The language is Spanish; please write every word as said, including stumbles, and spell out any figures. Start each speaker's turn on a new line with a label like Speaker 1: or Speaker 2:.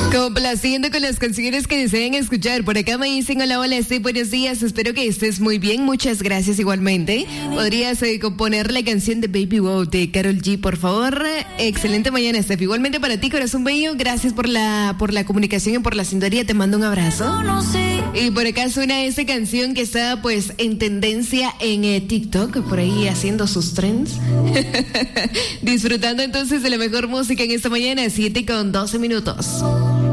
Speaker 1: Complaciendo con las canciones que deseen escuchar. Por acá me dicen: hola, hola, estoy buenos días. Espero que estés muy bien. Muchas gracias igualmente. ¿Podrías eh, componer la canción de Baby Wow de Karol G, por favor? Excelente mañana, Steph. Igualmente para ti, corazón bello. Gracias por la, por la comunicación y por la sintonía. Te mando un abrazo. Y por acá suena esa canción que está pues en tendencia en eh, TikTok, por ahí haciendo sus trends. Disfrutando entonces de la mejor música en esta mañana, siete con doce minutos.